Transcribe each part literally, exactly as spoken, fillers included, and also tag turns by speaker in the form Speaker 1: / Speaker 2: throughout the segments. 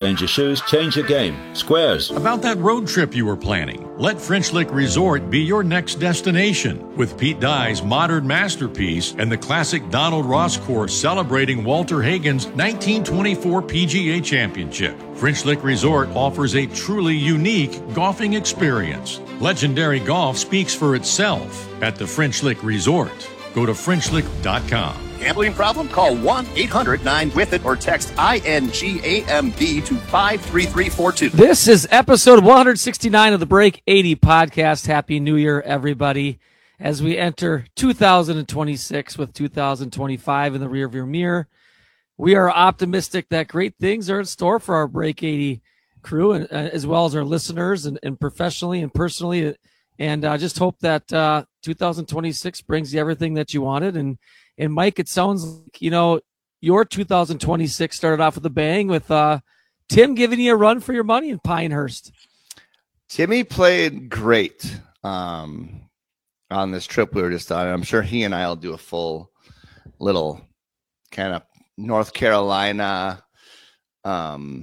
Speaker 1: Change your shoes, change your game. Squares.
Speaker 2: About that road trip you were planning, let French Lick Resort be your next destination. With Pete Dye's modern masterpiece and the classic Donald Ross course celebrating Walter Hagen's nineteen twenty-four P G A Championship, French Lick Resort offers a truly unique golfing experience. Legendary golf speaks for itself at the French Lick Resort. Go to French Lick dot com.
Speaker 3: Gambling problem? Call one eight hundred nine with it or text I N G A M B to five three three four two.
Speaker 4: This is episode one sixty-nine of the Break eighty podcast. Happy New Year, everybody. As we enter two thousand twenty-six with two thousand twenty-five in the rearview mirror, we are optimistic that great things are in store for our Break eighty crew, and uh, as well as our listeners, and, and professionally and personally. And I uh, just hope that uh, two thousand twenty-six brings you everything that you wanted. And And Mike, it sounds like, you know, your two thousand twenty-six started off with a bang with uh, Tim giving you a run for your money in Pinehurst.
Speaker 5: Timmy played great um, on this trip we were just on. I'm sure he and I will do a full little kind of North Carolina um,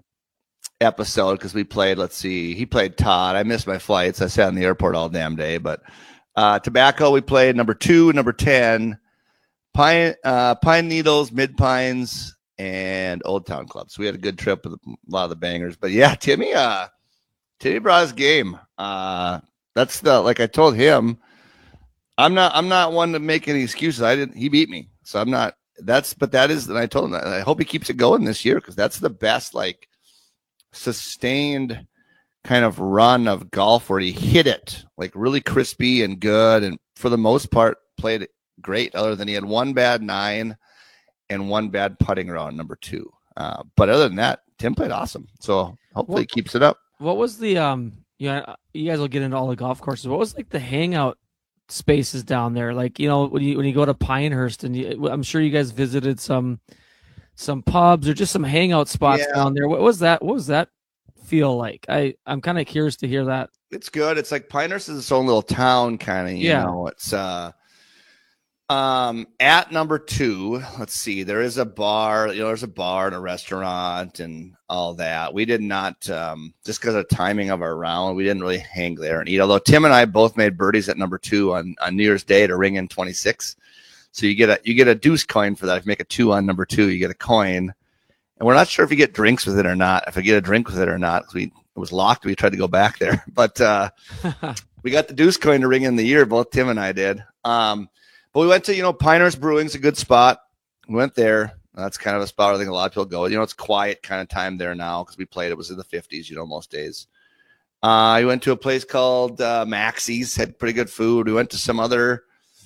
Speaker 5: episode because we played, let's see, he played Todd. I missed my flights. I sat in the airport all damn day. But uh, Tobacco, we played number two, number ten. Pine, uh, Pine Needles, Mid Pines, and Old Town Club. So we had a good trip with a lot of the bangers. But yeah, Timmy, uh, Timmy brought his game. Uh, that's the like I told him. I'm not. I'm not one to make any excuses. I didn't. He beat me, so I'm not. That's. But that is. And I told him that. I hope he keeps it going this year because that's the best like sustained kind of run of golf where he hit it like really crispy and good, and for the most part played it great, other than he had one bad nine and one bad putting round number two. Uh, but other than that, Tim played awesome. So hopefully
Speaker 4: what,
Speaker 5: he keeps it up. What
Speaker 4: was the um? Yeah, you guys will get into all the golf courses. What was like the hangout spaces down there? Like, you know, when you when you go to Pinehurst, and you, I'm sure you guys visited some some pubs or just some hangout spots yeah. down there. What was that? What was that feel like? I I'm kind of curious to hear that.
Speaker 5: It's good. It's like Pinehurst is its own little town, kind of. You
Speaker 4: yeah.
Speaker 5: know, it's uh. Um, at number two, let's see, there is a bar, you know, there's a bar and a restaurant and all that. We did not, um, just because of timing of our round, we didn't really hang there and eat. Although Tim and I both made birdies at number two on, on New Year's Day to ring in twenty-six. So you get a, you get a deuce coin for that. If you make a two on number two, you get a coin. And we're not sure if you get drinks with it or not, if I get a drink with it or not, because we, it was locked. We tried to go back there, but, uh, we got the deuce coin to ring in the year. Both Tim and I did. Um, But we went to, you know, Pinehurst Brewing's a good spot. We went there. That's kind of a spot where I think a lot of people go. You know, it's quiet kind of time there now because we played. It was in the fifties, you know, most days. Uh, we went to a place called uh, Maxie's, had pretty good food. We went to some other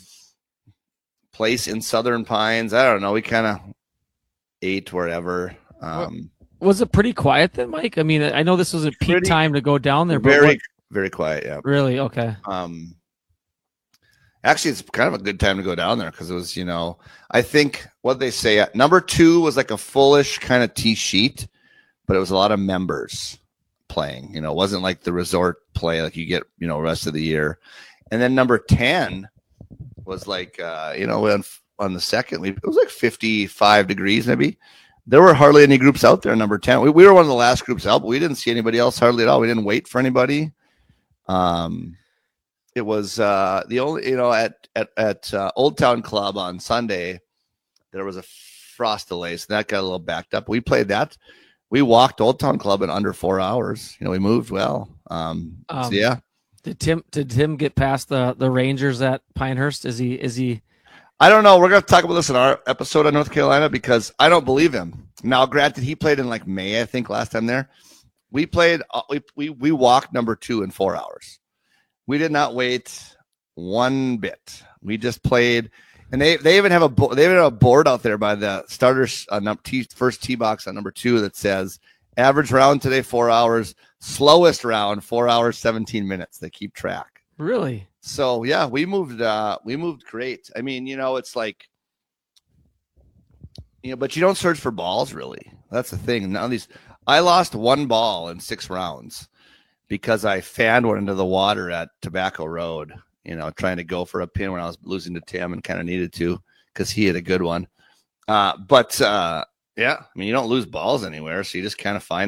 Speaker 5: place in Southern Pines. I don't know. We kind of ate wherever. Um,
Speaker 4: was it pretty quiet then, Mike? I mean, I know this was a peak pretty, time to go down there. But
Speaker 5: very,
Speaker 4: what,
Speaker 5: very quiet, yeah.
Speaker 4: Really? Okay.
Speaker 5: Um. Actually, it's kind of a good time to go down there because it was, you know, I think what they say at number two was like a fullish kind of tee sheet, but it was a lot of members playing. You know, it wasn't like the resort play like you get, you know, rest of the year. And then number ten was like, uh, you know, on, on the second, it was like fifty-five degrees maybe. There were hardly any groups out there. Number ten, we, we were one of the last groups out, but we didn't see anybody else hardly at all. We didn't wait for anybody. Um. It was uh, the only, you know, at at at uh, Old Town Club on Sunday, there was a frost delay, so that got a little backed up. We played that. We walked Old Town Club in under four hours. You know, we moved well. Um, um, so yeah.
Speaker 4: Did Tim did Tim get past the the Rangers at Pinehurst? Is he is he?
Speaker 5: I don't know. We're gonna talk about this in our episode on North Carolina because I don't believe him. Now, granted, he played in like May, I think, last time there. We played. Uh, we we we walked number two in four hours. We did not wait one bit. We just played, and they they even have a they even have a board out there by the starters uh, num- tee, first tee box on number two that says average round today four hours, slowest round four hours seventeen minutes. They keep track.
Speaker 4: Really?
Speaker 5: So yeah, we moved. Uh, we moved great. I mean, you know, it's like, you know, but you don't search for balls really. That's the thing. None of these. I lost one ball in six rounds. Because I fanned one into the water at Tobacco Road, you know, trying to go for a pin when I was losing to Tim and kind of needed to because he had a good one. Uh, but, uh, yeah, I mean, you don't lose balls anywhere, so you just kind of find